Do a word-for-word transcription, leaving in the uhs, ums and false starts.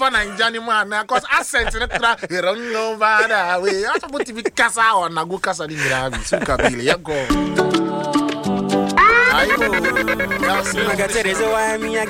fan Nigerian man because accent in tra run over that way. I suppose to be casa or na go casa ni mirabi suka bile ya go. Ayo. Magatere zo wa mi